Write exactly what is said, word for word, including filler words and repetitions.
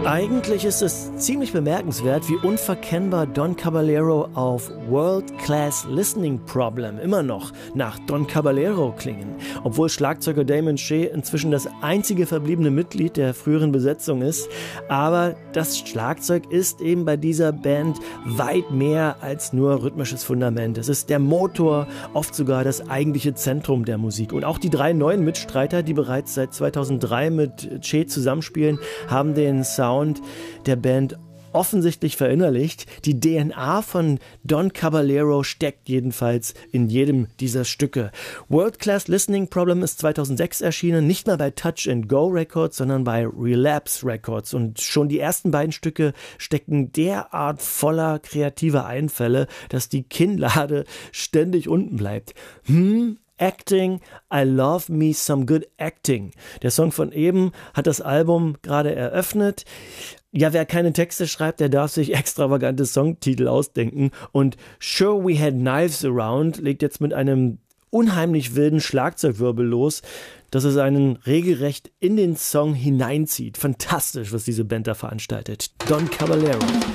Eigentlich ist es ziemlich bemerkenswert, wie unverkennbar Don Caballero auf World Class Listening Problem immer noch nach Don Caballero klingen. Obwohl Schlagzeuger Damon Shea inzwischen das einzige verbliebene Mitglied der früheren Besetzung ist. Aber das Schlagzeug ist eben bei dieser Band weit mehr als nur rhythmisches Fundament. Es ist der Motor, oft sogar das eigentliche Zentrum der Musik. Und auch die drei neuen Mitstreiter, die bereits seit zweitausenddrei mit Shea zusammenspielen, haben den Sound der Band offensichtlich verinnerlicht. Die D N A von Don Caballero steckt jedenfalls in jedem dieser Stücke. World Class Listening Problem ist zweitausendsechs erschienen, nicht mal bei Touch and Go Records, sondern bei Relapse Records. Und schon die ersten beiden Stücke stecken derart voller kreativer Einfälle, dass die Kinnlade ständig unten bleibt. Hm, Acting, I love me some good acting. Der Song von eben hat das Album gerade eröffnet. Ja, wer keine Texte schreibt, der darf sich extravagante Songtitel ausdenken. Und Sure We Had Knives Around legt jetzt mit einem unheimlich wilden Schlagzeugwirbel los, dass es einen regelrecht in den Song hineinzieht. Fantastisch, was diese Band da veranstaltet. Don Caballero.